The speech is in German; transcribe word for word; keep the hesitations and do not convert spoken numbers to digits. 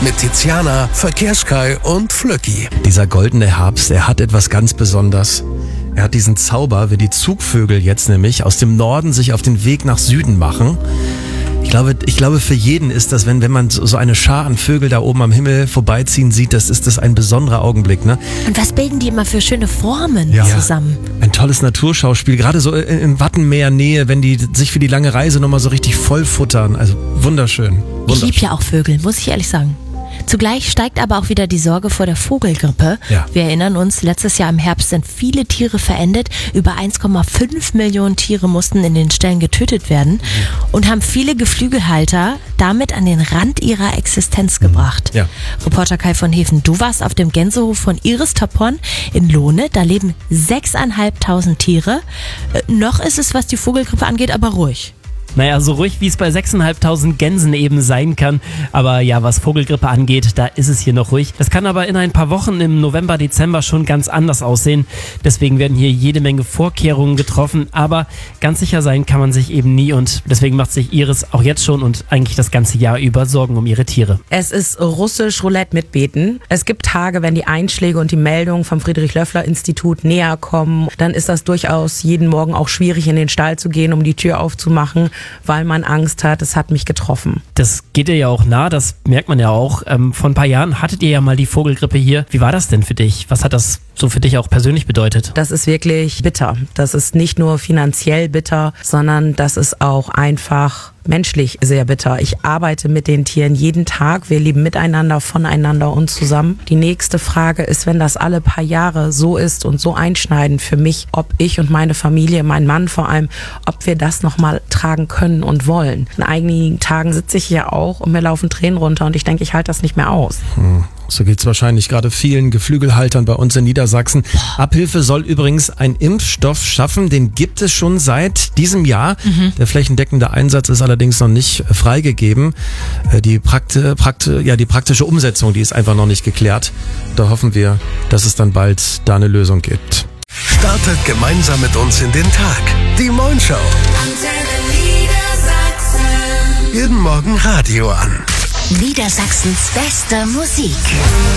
mit Tiziana, Verkehrskai und Flöcki. Dieser goldene Herbst, er hat etwas ganz Besonderes. Er hat diesen Zauber, wie die Zugvögel jetzt nämlich aus dem Norden sich auf den Weg nach Süden machen. Ich glaube, ich glaube, für jeden ist das, wenn, wenn man so eine Schar an Vögel da oben am Himmel vorbeiziehen sieht, das ist das ein besonderer Augenblick, ne? Und was bilden die immer für schöne Formen Ja. zusammen? Ein tolles Naturschauspiel, gerade so in, in Wattenmeernähe, wenn die sich für die lange Reise nochmal so richtig voll futtern. Also wunderschön. Ich wunderschön. liebe ja auch Vögel, muss ich ehrlich sagen. Zugleich steigt aber auch wieder die Sorge vor der Vogelgrippe. Ja. Wir erinnern uns, letztes Jahr im Herbst sind viele Tiere verendet. Über eins Komma fünf Millionen Tiere mussten in den Ställen getötet werden und haben viele Geflügelhalter damit an den Rand ihrer Existenz gebracht. Ja. Reporter Kai von Hefen, du warst auf dem Gänsehof von Iris Topon in Lohne. Da leben sechseinhalbtausend Tiere. Äh, noch ist es, was die Vogelgrippe angeht, aber ruhig. Naja, so ruhig wie es bei sechstausendfünfhundert Gänsen eben sein kann. Aber ja, was Vogelgrippe angeht, da ist es hier noch ruhig. Das kann aber in ein paar Wochen im November, Dezember schon ganz anders aussehen. Deswegen werden hier jede Menge Vorkehrungen getroffen. Aber ganz sicher sein kann man sich eben nie. Und deswegen macht sich Iris auch jetzt schon und eigentlich das ganze Jahr über Sorgen um ihre Tiere. Es ist russisch Roulette mit Beten. Es gibt Tage, wenn die Einschläge und die Meldungen vom Friedrich-Löffler-Institut näher kommen, dann ist das durchaus jeden Morgen auch schwierig, in den Stall zu gehen, um die Tür aufzumachen, weil man Angst hat, es hat mich getroffen. Das geht dir ja auch nah, das merkt man ja auch. Ähm, vor ein paar Jahren hattet ihr ja mal die Vogelgrippe hier. Wie war das denn für dich? Was hat das so für dich auch persönlich bedeutet? Das ist wirklich bitter. Das ist nicht nur finanziell bitter, sondern das ist auch einfach menschlich sehr bitter. Ich arbeite mit den Tieren jeden Tag. Wir leben miteinander, voneinander und zusammen. Die nächste Frage ist, wenn das alle paar Jahre so ist und so einschneidend für mich, ob ich und meine Familie, mein Mann vor allem, ob wir das nochmal tragen können und wollen. In einigen Tagen sitze ich hier auch und mir laufen Tränen runter und ich denke, ich halte das nicht mehr aus. Hm. So geht's wahrscheinlich gerade vielen Geflügelhaltern bei uns in Niedersachsen. Abhilfe soll übrigens ein Impfstoff schaffen, den gibt es schon seit diesem Jahr. Mhm. Der flächendeckende Einsatz ist allerdings noch nicht freigegeben. Die, Prakti- Prakti- ja, die praktische Umsetzung, die ist einfach noch nicht geklärt. Da hoffen wir, dass es dann bald da eine Lösung gibt. Startet gemeinsam mit uns in den Tag. Die Moin Show. Jeden Morgen Radio an. Niedersachsens beste Musik.